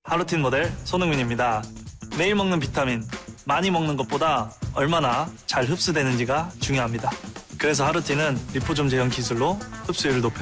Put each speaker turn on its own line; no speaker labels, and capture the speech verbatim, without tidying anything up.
하루틴 모델 손흥민입니다. 매일 먹는 비타민, 많이 먹는 것보다 얼마나 잘 흡수되는지가 중요합니다. 그래서 하루틴은 리포좀 제형 기술로 흡수율을 높여서